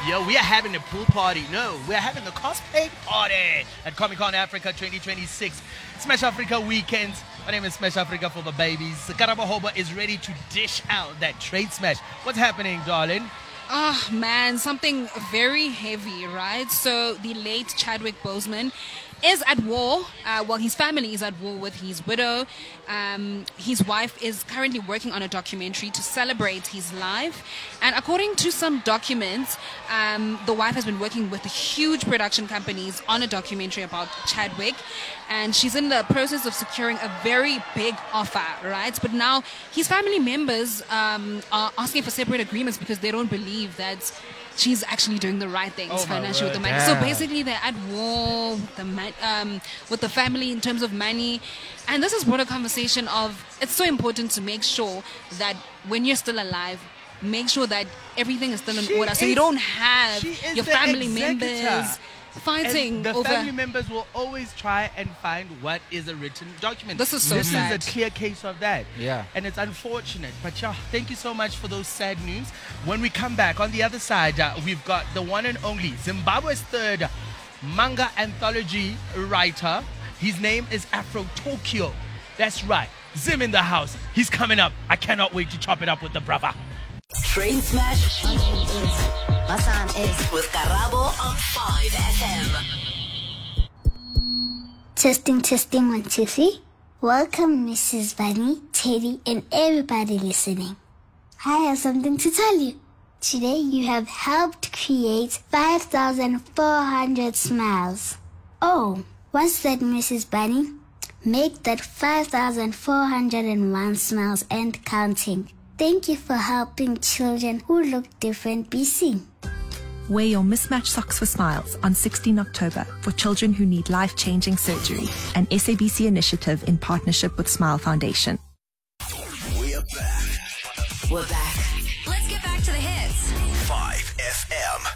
Yo, we are having a pool party. No, we are having the cosplay party at Comic Con Africa 2026. Smash Africa weekends. My name is Smash Africa for the babies. Karabo Hoba is ready to dish out that trade smash. What's happening, darling? Oh man, something very heavy, right? So the late Chadwick Boseman is at war. His family is at war with his widow. His wife is currently working on a documentary to celebrate his life. And according to some documents, the wife has been working with huge production companies on a documentary about Chadwick. And she's in the process of securing a very big offer, right? But now his family members are asking for separate agreements because they don't believe that she's actually doing the right things financially with the money. So basically, they're at war with the family in terms of money. And this has brought a conversation of it's so important to make sure that when you're still alive, make sure that everything is still in order. So you don't have your family members fighting and the over. family members will always try and find what is a written document. This is so sad. This is a clear case of that. Yeah. And it's unfortunate. But yeah, thank you so much for those sad news. When we come back, on the other side, we've got the one and only Zimbabwe's third manga anthology writer. His name is Afro Tokyo. That's right. Zim in the house. He's coming up. I cannot wait to chop it up with the brother. Train Smash. My time is with Karabo on 5FM. Testing, 1, 2, 3. Welcome, Mrs. Bunny, Teddy, and everybody listening. I have something to tell you. Today, you have helped create 5,400 smiles. Oh, what's that, Mrs. Bunny? Make that 5,401 smiles and counting. Thank you for helping children who look different be seen. Wear your mismatched socks for smiles on 16 October for children who need life-changing surgery, an SABC initiative in partnership with Smile Foundation. We're back. Let's get back to the hits. 5FM.